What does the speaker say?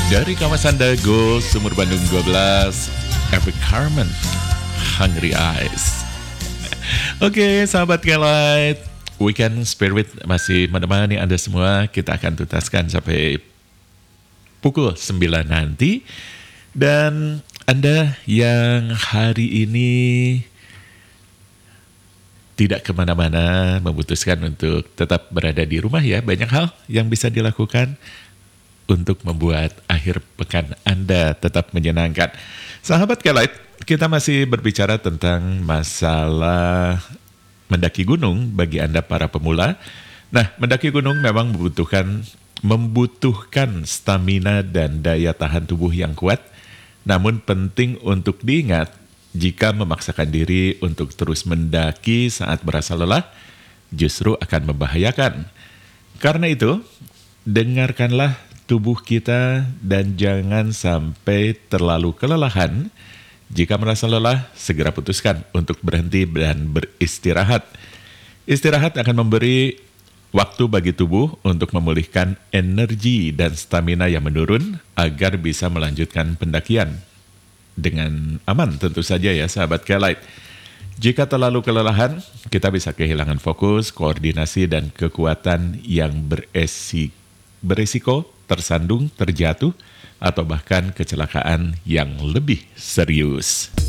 Dari kawasan Dago, Sumur Bandung 12, Epic Carmen, Hungry Eyes. Oke, sahabat Kelight, Weekend Spirit masih menemani Anda semua. Kita akan tutaskan sampai pukul 9 nanti. Dan Anda yang hari ini tidak kemana-mana, memutuskan untuk tetap berada di rumah ya. Banyak hal yang bisa dilakukan untuk membuat akhir pekan Anda tetap menyenangkan. Sahabat Kelight, kita masih berbicara tentang masalah mendaki gunung bagi Anda para pemula. Nah, mendaki gunung memang membutuhkan stamina dan daya tahan tubuh yang kuat. Namun penting untuk diingat, jika memaksakan diri untuk terus mendaki saat merasa lelah, justru akan membahayakan. Karena itu, dengarkanlah tubuh kita dan jangan sampai terlalu kelelahan. Jika merasa lelah, segera putuskan untuk berhenti dan beristirahat. Istirahat akan memberi waktu bagi tubuh untuk memulihkan energi dan stamina yang menurun agar bisa melanjutkan pendakian dengan aman tentu saja ya sahabat Kelight. Jika terlalu kelelahan, kita bisa kehilangan fokus, koordinasi, dan kekuatan yang beresiko tersandung, terjatuh, atau bahkan kecelakaan yang lebih serius.